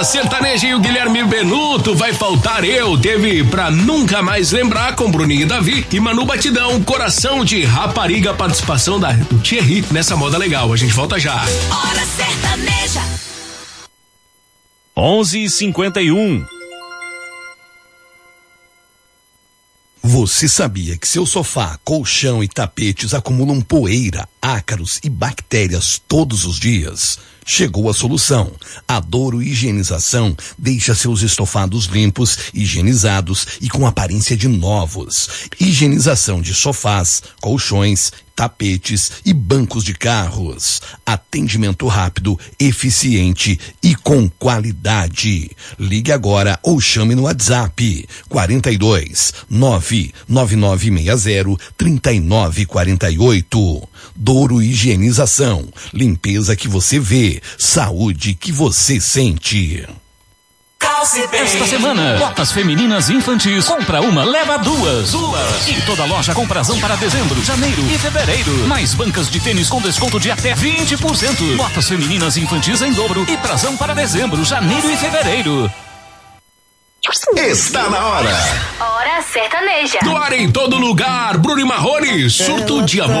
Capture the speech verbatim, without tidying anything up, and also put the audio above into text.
Hora Sertaneja e o Guilherme Benuto, vai faltar eu, teve pra nunca mais lembrar com Bruninho e Davi e Manu Batidão, Coração de Rapariga, participação da, do Thierry nessa moda legal, a gente volta já. Hora Sertaneja. onze e cinquenta e um. Você sabia que seu sofá, colchão e tapetes acumulam poeira, ácaros e bactérias todos os dias? Chegou a solução. A Douro Higienização deixa seus estofados limpos, higienizados e com aparência de novos. Higienização de sofás, colchões, tapetes e bancos de carros. Atendimento rápido, eficiente e com qualidade. Ligue agora ou chame no WhatsApp quarenta e dois, nove nove nove seis zero, três nove quatro oito. Douro Higienização. Limpeza que você vê, saúde que você sente. Esta semana, botas femininas e infantis, compra uma, leva duas. Duas. Em toda loja com prazão para dezembro, janeiro e fevereiro. Mais bancas de tênis com desconto de até vinte por cento. Botas femininas e infantis em dobro e prazão para dezembro, janeiro e fevereiro. Está na hora. Hora Sertaneja. Do ar em todo lugar, Bruno e Marrone, surto de amor.